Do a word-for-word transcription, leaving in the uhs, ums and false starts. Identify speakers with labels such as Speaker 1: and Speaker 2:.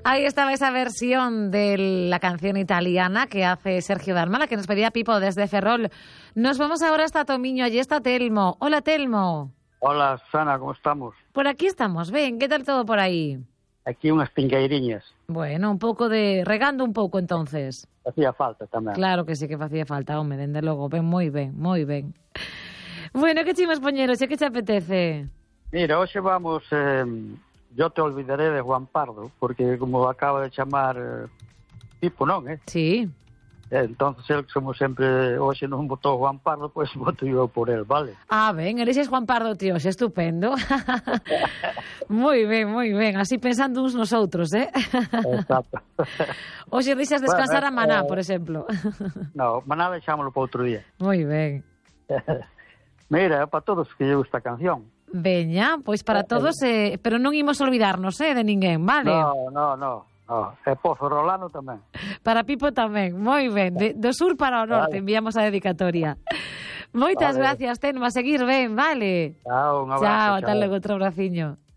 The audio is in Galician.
Speaker 1: Ahí estaba esa versión de la canción italiana que hace Sergio Dalma, la que nos pedía Pipo desde Ferrol. Nos vamos ahora hasta Tomiño, allí está Telmo. Hola, Telmo.
Speaker 2: Hola, Susana, ¿cómo estamos?
Speaker 1: Por aquí estamos, ven, ¿qué tal todo por aí?
Speaker 2: Aquí unhas pingueiriñas.
Speaker 1: Bueno, un pouco de... regando un pouco, entonces.
Speaker 2: Facía falta tamén.
Speaker 1: Claro que sí que facía falta, home, dende logo. Ben, moi ben, moi ben. Bueno, que chimos poñeros, e que te apetece?
Speaker 2: Mira, hoxe vamos... Eh, yo te olvidaré de Juan Pardo, porque como acaba de chamar eh, Pipo, non, eh?
Speaker 1: Sí.
Speaker 2: Eh, entonces, el que somos sempre... Hoxe non votou Juan Pardo, pois pues, voto eu por el, vale?
Speaker 1: Ah, ben, eres Juan Pardo, tío, é estupendo. Moi ben, moi ben, así pensando uns nos outros, eh?
Speaker 2: Exacto.
Speaker 1: Hoxe deixas descansar
Speaker 2: bueno,
Speaker 1: a Maná,
Speaker 2: eh,
Speaker 1: por exemplo.
Speaker 2: No, Maná deixámoslo para outro día.
Speaker 1: Moi ben.
Speaker 2: Mira, é para todos que lle gusta a canción.
Speaker 1: Veña, pois para todos, eh, pero non imos olvidarnos, eh, de ninguén, vale?
Speaker 2: No, no, no. Oh, e Pozo Rolano tamén.
Speaker 1: Para Pipo tamén, moi ben. De, do sur para o norte vale. Enviamos a dedicatoria. Moitas vale. gracias, Telmo, a seguir ben, vale?
Speaker 2: Chao, un abrazo.
Speaker 1: Chao, ata logo, outro abraciño.